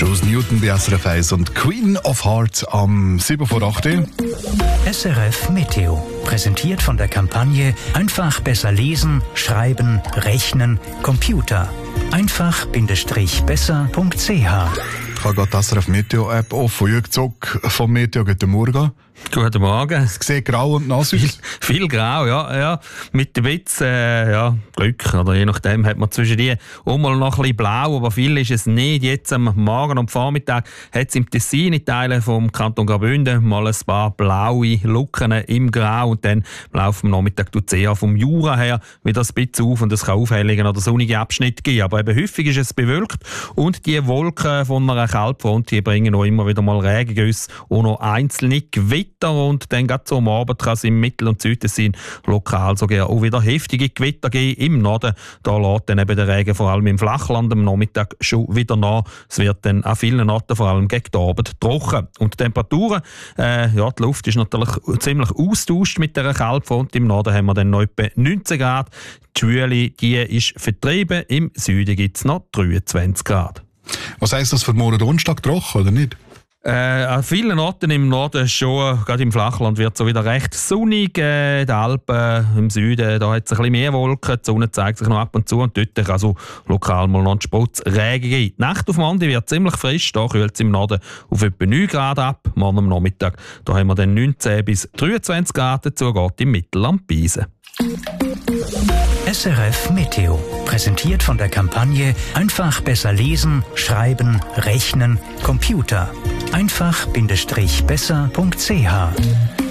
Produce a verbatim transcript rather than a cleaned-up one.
Jules Newton bei S R F eins und Queen of Hearts am sieben vor acht. S R F Meteo, präsentiert von der Kampagne Einfach besser lesen, schreiben, rechnen, Computer. einfach-besser punkt c h. Ich habe gerade die S R F Meteo App offen. Jürg Zock vom Meteo, guten Morgen. Guten Morgen. Es sieht grau und nass aus. Viel, viel grau, ja, ja. Mit ein bisschen äh, ja, Glück, oder je nachdem, hat man zwischen die auch mal noch ein bisschen blau, aber viel ist es nicht. Jetzt am Morgen und am Vormittag hat es im Tessin, in Teilen vom Kanton Graubünden, mal ein paar blaue Lücken im Grau und dann laufen am Nachmittag tut es eher vom Jura her wieder ein bisschen auf und es kann Aufhellungen oder sonnige Abschnitte geben. Aber eben häufig ist es bewölkt und die Wolken von einer Kaltfront, die bringen auch immer wieder mal Regengüsse und noch einzelne Gewitter. Und dann gerade so am Abend kann es im Mittel- und Südtessin lokal sogar auch wieder heftige Gewitter geben. Im Norden, da lässt dann eben der Regen vor allem im Flachland am Nachmittag schon wieder nach. Es wird dann an vielen Orten, vor allem gegen den Abend, trocken. Und die Temperaturen, äh, ja, die Luft ist natürlich ziemlich austauscht mit der Kaltfront. Im Norden haben wir dann noch etwa neunzehn Grad. Die Schwüle, die ist vertrieben. Im Süden gibt es noch dreiundzwanzig Grad. Was heisst das für morgen Donnerstag, trocken oder nicht? Äh, an vielen Orten im Norden schon, gerade im Flachland wird es so wieder recht sonnig. Äh, die Alpen im Süden, da hat es ein bisschen mehr Wolken, die Sonne zeigt sich noch ab und zu und dort kann es also lokal mal noch einen Sputz Regen geben. Die Nacht auf Mondi wird ziemlich frisch, da kühlt es im Norden auf etwa neun Grad ab. Morgen am Nachmittag da haben wir dann neunzehn bis dreiundzwanzig Grad, dazu geht im Mittelland Beisen. S R F Meteo, präsentiert von der Kampagne Einfach besser lesen, schreiben, rechnen, Computer. einfach-besser punkt c h.